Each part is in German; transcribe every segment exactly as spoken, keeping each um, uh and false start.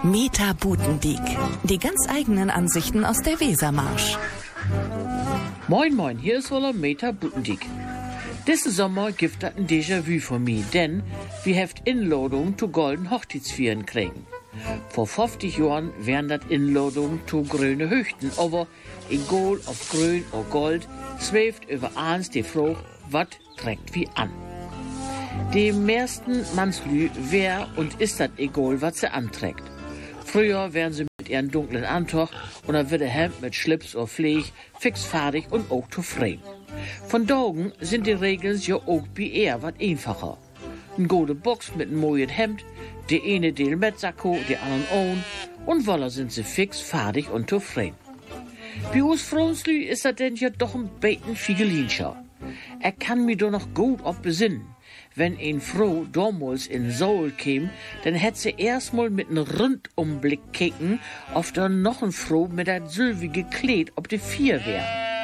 Meta Butendiek. Die ganz eigenen Ansichten aus der Wesermarsch. Moin moin, hier ist wohl Meta Butendiek. Diesen Sommer gibt das ein Déjà-vu von mir, denn wir heft Inladung zu golden Hochzeitsvieren kriegen. Vor fünfzig Jahren wären das Inladung zu grüne Höchten, aber egal ob grün oder gold, schwebt über eins die Frage, was trägt wie an. Dem meisten Mannslü wär und ist das egal, was sie anträgt. Früher wären sie mit ihren dunklen Antoch und dann wird der Hemd mit Schlips oder Pfleg fix fertig und auch zufrieden. Von Daugen sind die Regeln ja auch bei eher was einfacher. Ein gute Box mit einem neuen Hemd, die eine Del mit Sakko, die anderen ohne, und voila sind sie fix fertig und zufrieden. Bei uns Frauenslü ist das denn ja doch ein bisschen Figelinscher. Er kann mir doch noch gut ob besinnen. Wenn ein Frau damals in Seoul käm, dann hätt sie erstmal mit einem Rundumblick kicken, ob da noch ein Frau mit dat sylvige Kleid ob die vier wär.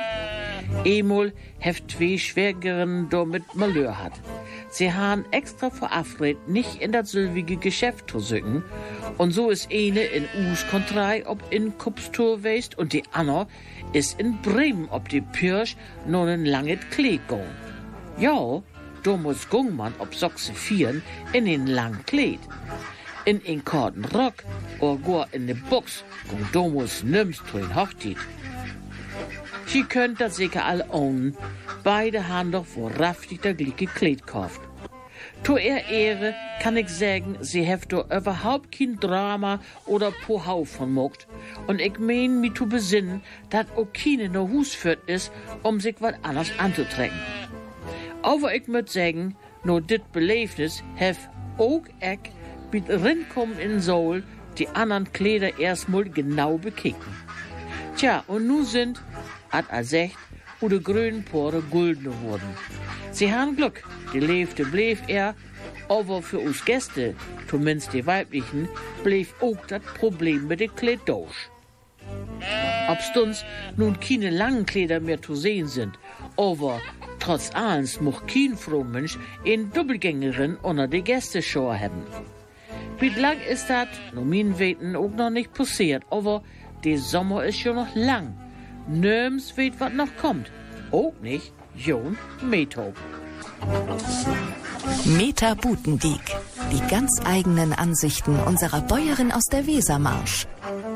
Emol heft zwei Schwägerinnen da mit Malheur hat. Sie han extra verabredet, nicht in dat sylvige Geschäft zu sücken. Und so ist eine in Us Kontrei ob in Kupstur weist und die andere ist in Bremen ob die Pirsch noch ein langes Kleid gong. Ja, da muss gung man ob Sochse vieren in den langen Kleid. In den korten Rock oder gar in de Box gung da muss nimmst zu den Hochzeit. Sie könnt das sicher alle ownen. Beide haben doch wahrhaftig der gleiche Kleid gekauft. Zu ihr Ehre kann ich sagen, sie heft doch überhaupt kein Drama oder Pohau von mogt. Und ich mein, mich zu besinnen, dass auch keine no Hus führt ist, um sich was anderes anzutrecken. Aber ich müt sagen, no dit Beleefnis hef auch ich mit rinkommen in Seoul die anderen Kleider erstmal genau bekicken. Tja, und nu sind, hat er sagt, wo de grünen Pore gulden wurden. Sie haben Glück, die Leefte blieb er, aber für uns Gäste, zumindest die weiblichen, blieb auch das Problem mit den Kleid durch. Ob's uns nun keine langen Kleider mehr zu sehen sind, aber trotz allens mocht kein Frohmensch in Doppelgängerin unter die Gästeschau haben. Wie lang ist das, nur mein Weten auch noch nicht passiert, aber der Sommer ist schon noch lang. Nirgends weet was noch kommt. Auch nicht Jon Methob. Meta Butendiek. Die ganz eigenen Ansichten unserer Bäuerin aus der Wesermarsch.